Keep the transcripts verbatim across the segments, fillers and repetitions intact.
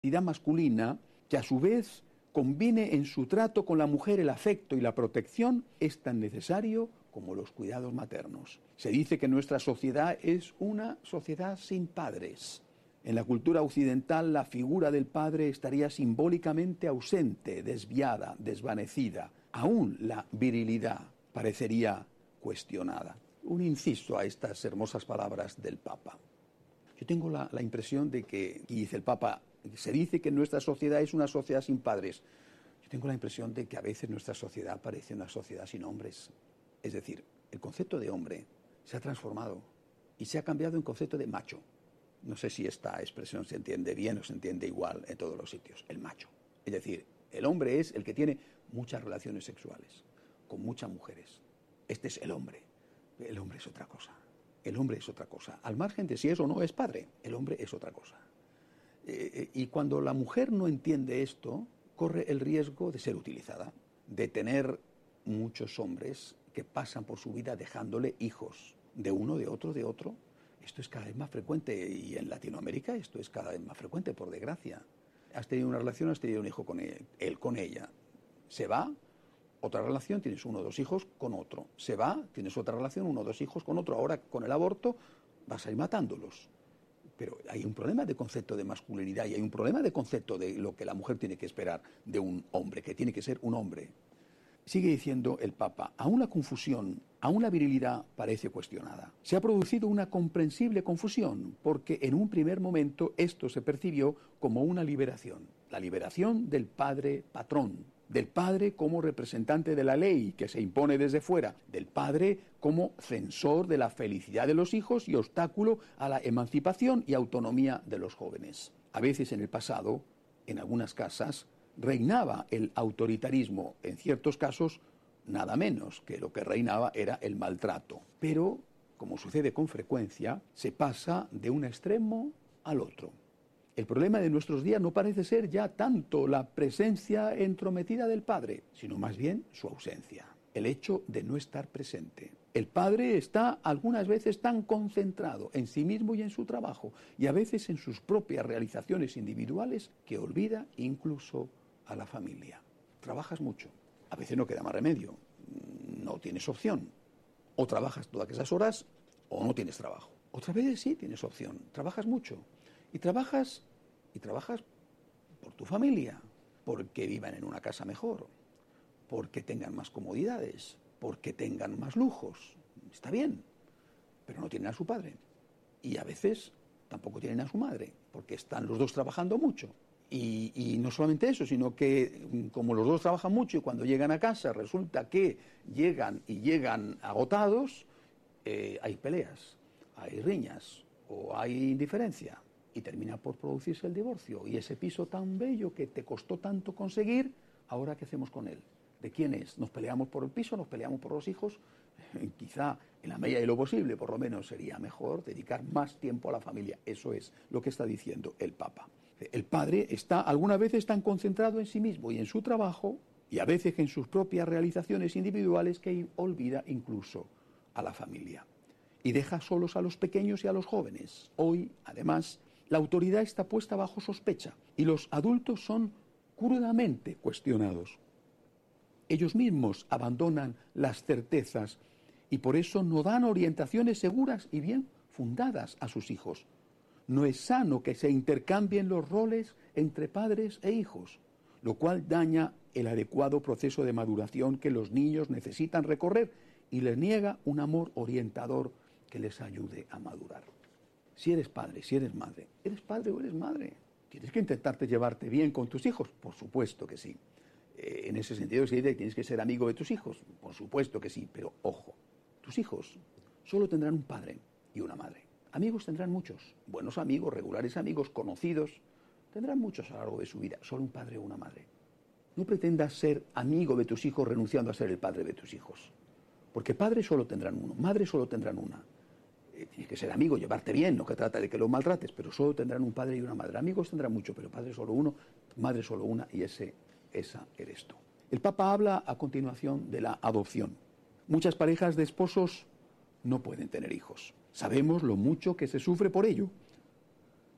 identidad masculina, que a su vez combine en su trato con la mujer el afecto y la protección, es tan necesario como los cuidados maternos. Se dice que nuestra sociedad es una sociedad sin padres. En la cultura occidental, la figura del padre estaría simbólicamente ausente, desviada, desvanecida. Aún la virilidad parecería cuestionada. Un inciso a estas hermosas palabras del Papa. Yo tengo la, la impresión de que, y dice el Papa, se dice que nuestra sociedad es una sociedad sin padres. Yo tengo la impresión de que a veces nuestra sociedad parece una sociedad sin hombres. Es decir, el concepto de hombre se ha transformado y se ha cambiado en concepto de macho. No sé si esta expresión se entiende bien o se entiende igual en todos los sitios. El macho. Es decir, el hombre es el que tiene muchas relaciones sexuales con muchas mujeres. Este es el hombre. El hombre es otra cosa. El hombre es otra cosa. Al margen de si es o no es padre, el hombre es otra cosa. Eh, y cuando la mujer no entiende esto, corre el riesgo de ser utilizada, de tener muchos hombres que pasan por su vida dejándole hijos, de uno, de otro, de otro. Esto es cada vez más frecuente y en Latinoamérica esto es cada vez más frecuente, por desgracia. Has tenido una relación, has tenido un hijo con él, él con ella. Se va, otra relación, tienes uno o dos hijos con otro. Se va, tienes otra relación, uno o dos hijos con otro. Ahora con el aborto vas a ir matándolos. Pero hay un problema de concepto de masculinidad y hay un problema de concepto de lo que la mujer tiene que esperar de un hombre, que tiene que ser un hombre. Sigue diciendo el Papa, aún la confusión, aún la virilidad parece cuestionada. Se ha producido una comprensible confusión, porque en un primer momento esto se percibió como una liberación. La liberación del padre patrón, del padre como representante de la ley que se impone desde fuera, del padre como censor de la felicidad de los hijos y obstáculo a la emancipación y autonomía de los jóvenes. A veces en el pasado, en algunas casas, reinaba el autoritarismo, en ciertos casos, nada menos que lo que reinaba era el maltrato. Pero, como sucede con frecuencia, se pasa de un extremo al otro. El problema de nuestros días no parece ser ya tanto la presencia entrometida del padre, sino más bien su ausencia, el hecho de no estar presente. El padre está algunas veces tan concentrado en sí mismo y en su trabajo, y a veces en sus propias realizaciones individuales, que olvida incluso a la familia. Trabajas mucho, a veces no queda más remedio, no tienes opción. O trabajas todas esas horas o no tienes trabajo. Otras veces sí tienes opción, trabajas mucho. Y trabajas, y trabajas por tu familia, porque vivan en una casa mejor, porque tengan más comodidades, porque tengan más lujos. Está bien, pero no tienen a su padre. Y a veces tampoco tienen a su madre, porque están los dos trabajando mucho. Y, y no solamente eso, sino que como los dos trabajan mucho y cuando llegan a casa resulta que llegan y llegan agotados, eh, hay peleas, hay riñas o hay indiferencia. Y termina por producirse el divorcio. Y ese piso tan bello que te costó tanto conseguir, ¿ahora qué hacemos con él? ¿De quién es? ¿Nos peleamos por el piso? ¿Nos peleamos por los hijos? Eh, quizá, en la medida de lo posible, por lo menos sería mejor dedicar más tiempo a la familia. Eso es lo que está diciendo el Papa. El padre está algunas veces tan concentrado en sí mismo y en su trabajo, y a veces en sus propias realizaciones individuales, que olvida incluso a la familia. Y deja solos a los pequeños y a los jóvenes. Hoy, además, la autoridad está puesta bajo sospecha y los adultos son crudamente cuestionados. Ellos mismos abandonan las certezas y por eso no dan orientaciones seguras y bien fundadas a sus hijos. No es sano que se intercambien los roles entre padres e hijos, lo cual daña el adecuado proceso de maduración que los niños necesitan recorrer y les niega un amor orientador que les ayude a madurar. Si eres padre, si eres madre, ¿eres padre o eres madre? ¿Tienes que intentarte llevarte bien con tus hijos? Por supuesto que sí. Eh, en ese sentido se dice que tienes que ser amigo de tus hijos. Por supuesto que sí, pero ojo, tus hijos solo tendrán un padre y una madre. Amigos tendrán muchos, buenos amigos, regulares amigos, conocidos, tendrán muchos a lo largo de su vida, solo un padre o una madre. No pretendas ser amigo de tus hijos renunciando a ser el padre de tus hijos, porque padre solo tendrán uno, madre solo tendrán una. Tienes que ser amigo, llevarte bien, no que trata de que lo maltrates, pero solo tendrán un padre y una madre. Amigos tendrán mucho, pero padre solo uno, madre solo una, y ese, esa eres tú. El Papa habla a continuación de la adopción. Muchas parejas de esposos no pueden tener hijos. Sabemos lo mucho que se sufre por ello.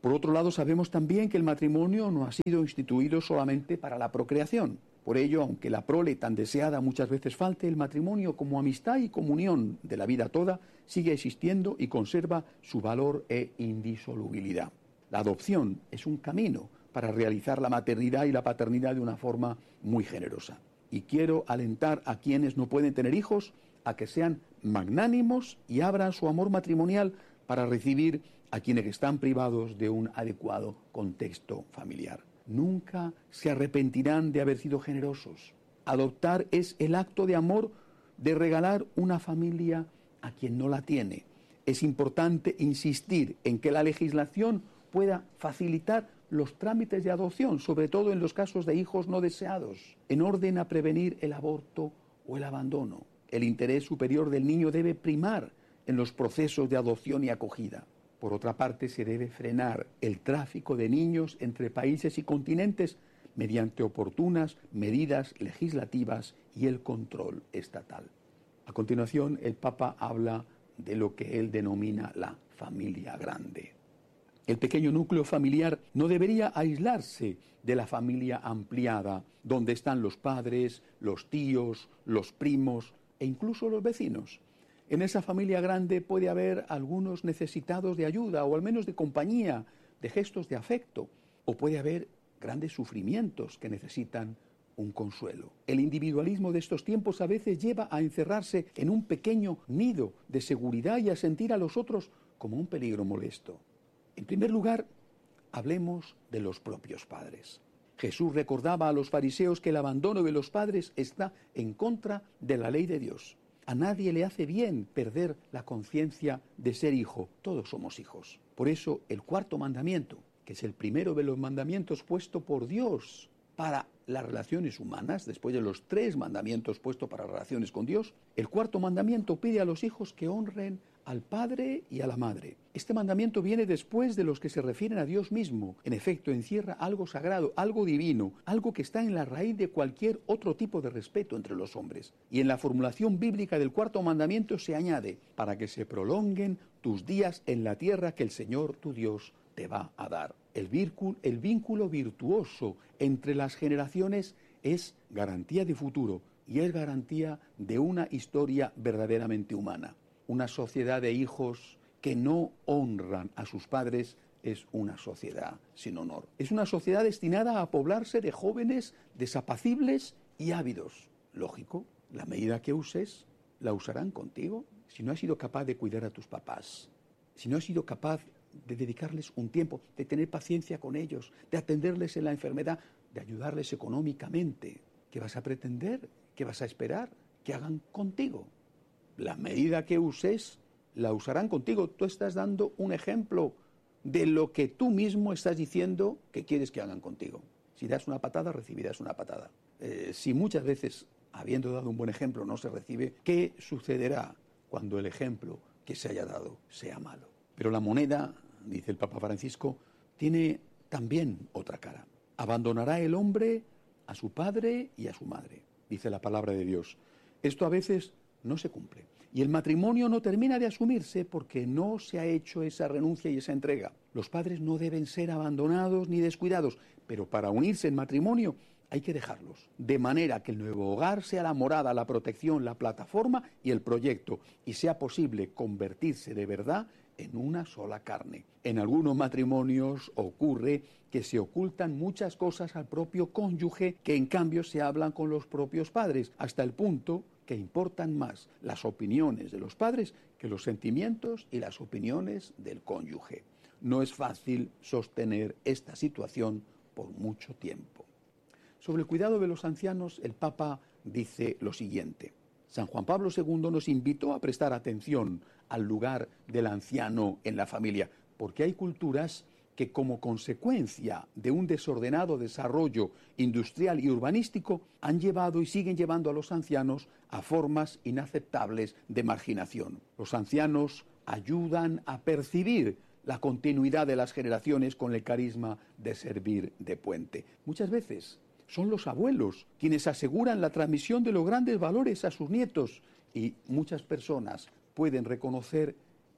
Por otro lado, sabemos también que el matrimonio no ha sido instituido solamente para la procreación. Por ello, aunque la prole tan deseada muchas veces falte, el matrimonio como amistad y comunión de la vida toda sigue existiendo y conserva su valor e indisolubilidad. La adopción es un camino para realizar la maternidad y la paternidad de una forma muy generosa. Y quiero alentar a quienes no pueden tener hijos a que sean magnánimos y abran su amor matrimonial para recibir a quienes están privados de un adecuado contexto familiar. Nunca se arrepentirán de haber sido generosos. Adoptar es el acto de amor de regalar una familia a quien no la tiene. Es importante insistir en que la legislación pueda facilitar los trámites de adopción, sobre todo en los casos de hijos no deseados, en orden a prevenir el aborto o el abandono. El interés superior del niño debe primar en los procesos de adopción y acogida. Por otra parte, se debe frenar el tráfico de niños entre países y continentes mediante oportunas medidas legislativas y el control estatal. A continuación, el Papa habla de lo que él denomina la familia grande. El pequeño núcleo familiar no debería aislarse de la familia ampliada, donde están los padres, los tíos, los primos e incluso los vecinos. En esa familia grande puede haber algunos necesitados de ayuda o al menos de compañía, de gestos de afecto, o puede haber grandes sufrimientos que necesitan un consuelo. El individualismo de estos tiempos a veces lleva a encerrarse en un pequeño nido de seguridad y a sentir a los otros como un peligro molesto. En primer lugar, hablemos de los propios padres. Jesús recordaba a los fariseos que el abandono de los padres está en contra de la ley de Dios. A nadie le hace bien perder la conciencia de ser hijo. Todos somos hijos. Por eso el cuarto mandamiento, que es el primero de los mandamientos puesto por Dios para las relaciones humanas, después de los tres mandamientos puestos para las relaciones con Dios, el cuarto mandamiento pide a los hijos que honren al padre y a la madre. Este mandamiento viene después de los que se refieren a Dios mismo. En efecto, encierra algo sagrado, algo divino, algo que está en la raíz de cualquier otro tipo de respeto entre los hombres. Y en la formulación bíblica del cuarto mandamiento se añade, para que se prolonguen tus días en la tierra que el Señor tu Dios te va a dar. El vínculo, el vínculo virtuoso entre las generaciones es garantía de futuro y es garantía de una historia verdaderamente humana. Una sociedad de hijos que no honran a sus padres es una sociedad sin honor. Es una sociedad destinada a poblarse de jóvenes desapacibles y ávidos. Lógico, la medida que uses la usarán contigo. Si no has sido capaz de cuidar a tus papás, si no has sido capaz de dedicarles un tiempo, de tener paciencia con ellos, de atenderles en la enfermedad, de ayudarles económicamente, ¿qué vas a pretender? ¿Qué vas a esperar que hagan contigo? La medida que uses, la usarán contigo. Tú estás dando un ejemplo de lo que tú mismo estás diciendo que quieres que hagan contigo. Si das una patada, recibirás una patada. Eh, si muchas veces, habiendo dado un buen ejemplo, no se recibe, ¿qué sucederá cuando el ejemplo que se haya dado sea malo? Pero la moneda, dice el Papa Francisco, tiene también otra cara. Abandonará el hombre a su padre y a su madre, dice la palabra de Dios. Esto a veces no se cumple. Y el matrimonio no termina de asumirse porque no se ha hecho esa renuncia y esa entrega. Los padres no deben ser abandonados ni descuidados, pero para unirse en matrimonio hay que dejarlos, de manera que el nuevo hogar sea la morada, la protección, la plataforma y el proyecto, y sea posible convertirse de verdad en una sola carne. En algunos matrimonios ocurre que se ocultan muchas cosas al propio cónyuge que en cambio se hablan con los propios padres, hasta el punto que importan más las opiniones de los padres que los sentimientos y las opiniones del cónyuge. No es fácil sostener esta situación por mucho tiempo. Sobre el cuidado de los ancianos, el Papa dice lo siguiente. San Juan Pablo segundo nos invitó a prestar atención al lugar del anciano en la familia, porque hay culturas que como consecuencia de un desordenado desarrollo industrial y urbanístico han llevado y siguen llevando a los ancianos a formas inaceptables de marginación. Los ancianos ayudan a percibir la continuidad de las generaciones con el carisma de servir de puente. Muchas veces son los abuelos quienes aseguran la transmisión de los grandes valores a sus nietos y muchas personas pueden reconocer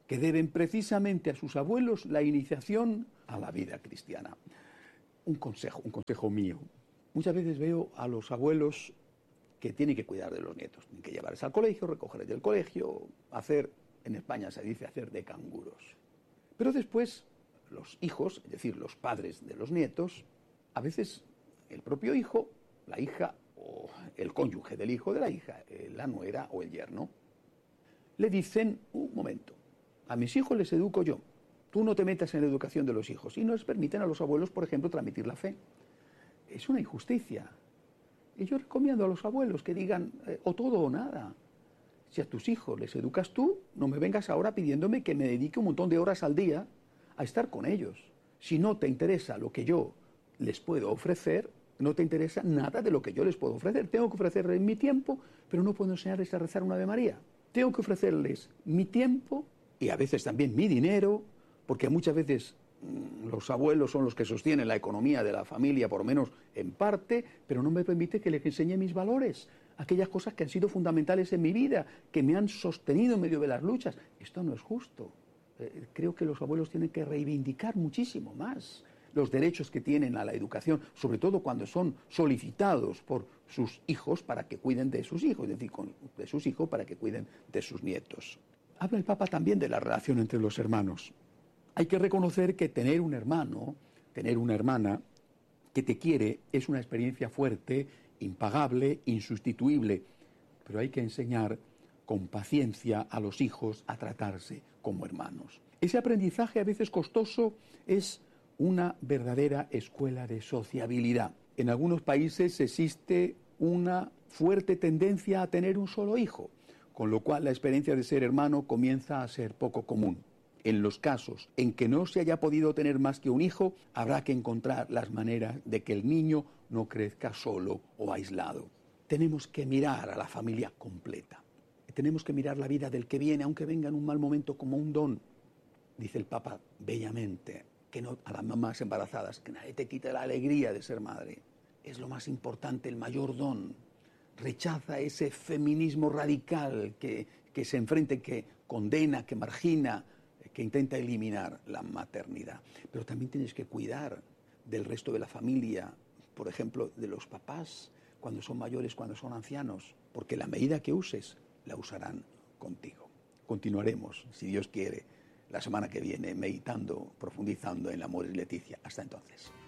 que deben precisamente a sus abuelos la iniciación a la vida cristiana. Un consejo, un consejo mío. Muchas veces veo a los abuelos que tienen que cuidar de los nietos, tienen que llevarles al colegio, recogerles del colegio, hacer, en España se dice hacer de canguros. Pero después los hijos, es decir, los padres de los nietos, a veces el propio hijo, la hija o el cónyuge del hijo de la hija, la nuera o el yerno, le dicen, un momento, a mis hijos les educo yo, tú no te metas en la educación de los hijos, y no les permiten a los abuelos, por ejemplo, transmitir la fe. Es una injusticia. Y yo recomiendo a los abuelos que digan, eh, o todo o nada. Si a tus hijos les educas tú, no me vengas ahora pidiéndome que me dedique un montón de horas al día a estar con ellos. Si no te interesa lo que yo les puedo ofrecer, no te interesa nada de lo que yo les puedo ofrecer. Tengo que ofrecerles mi tiempo, pero no puedo enseñarles a rezar una Ave María. Tengo que ofrecerles mi tiempo y a veces también mi dinero, porque muchas veces mmm, los abuelos son los que sostienen la economía de la familia, por lo menos en parte, pero no me permite que les enseñe mis valores, aquellas cosas que han sido fundamentales en mi vida, que me han sostenido en medio de las luchas. Esto no es justo. Eh, creo que los abuelos tienen que reivindicar muchísimo más los derechos que tienen a la educación, sobre todo cuando son solicitados por sus hijos para que cuiden de sus hijos, es decir, de sus hijos para que cuiden de sus nietos. Habla el Papa también de la relación entre los hermanos. Hay que reconocer que tener un hermano, tener una hermana que te quiere es una experiencia fuerte, impagable, insustituible, pero hay que enseñar con paciencia a los hijos a tratarse como hermanos. Ese aprendizaje a veces costoso es una verdadera escuela de sociabilidad. En algunos países existe una fuerte tendencia a tener un solo hijo, con lo cual la experiencia de ser hermano comienza a ser poco común. En los casos en que no se haya podido tener más que un hijo, habrá que encontrar las maneras de que el niño no crezca solo o aislado. Tenemos que mirar a la familia completa. Tenemos que mirar la vida del que viene, aunque venga en un mal momento, como un don. Dice el Papa bellamente, que no, a las mamás embarazadas, que nadie te quite la alegría de ser madre. Es lo más importante, el mayor don. Rechaza ese feminismo radical que, que se enfrenta, que condena, que margina, que intenta eliminar la maternidad. Pero también tienes que cuidar del resto de la familia, por ejemplo, de los papás, cuando son mayores, cuando son ancianos, porque la medida que uses, la usarán contigo. Continuaremos, si Dios quiere, la semana que viene, meditando, profundizando en la Amoris Laetitia. Hasta entonces.